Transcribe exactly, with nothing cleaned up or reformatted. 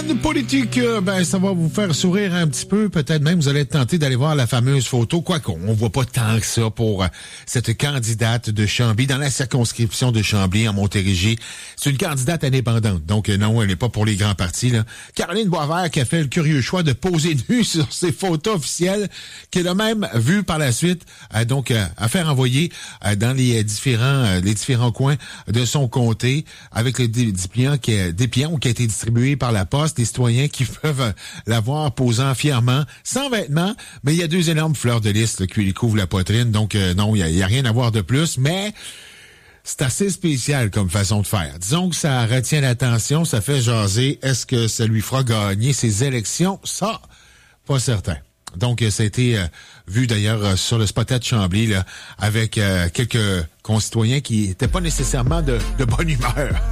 Semaine politique, euh, ben ça va vous faire sourire un petit peu. Peut-être même vous allez être tenté d'aller voir la fameuse photo. Quoique, on voit pas tant que ça pour euh, cette candidate de Chambly dans la circonscription de Chambly en Montérégie. C'est une candidate indépendante. Donc euh, non, elle n'est pas pour les grands partis, là. Caroline Boisvert qui a fait le curieux choix de poser nue sur ses photos officielles, qu'elle a même vu par la suite, euh, donc euh, à faire envoyer euh, dans les différents euh, les différents coins de son comté avec le dépliant qui est dépliant qui a été distribué par la poste, des citoyens qui peuvent la voir posant fièrement, sans vêtements, mais il y a deux énormes fleurs de lys là, qui lui couvrent la poitrine, donc euh, non, il y, y a rien à voir de plus, mais c'est assez spécial comme façon de faire. Disons que ça retient l'attention, ça fait jaser. Est-ce que ça lui fera gagner ses élections? Ça, pas certain. Donc, ça a été euh, vu d'ailleurs euh, sur le spotted de Chambly, là, avec euh, quelques concitoyens qui n'étaient pas nécessairement de, de bonne humeur.